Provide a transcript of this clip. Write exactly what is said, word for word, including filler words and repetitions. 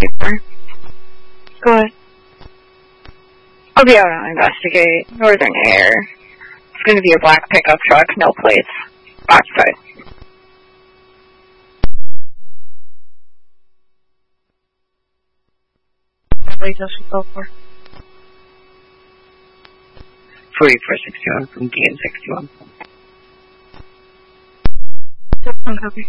before. Go ahead. I'll be out on investigate. Northern Air. It's going to be a black pickup truck, no plates. Occupied. Please us go for. forty-four sixty-one from D N sixty-one. One copy.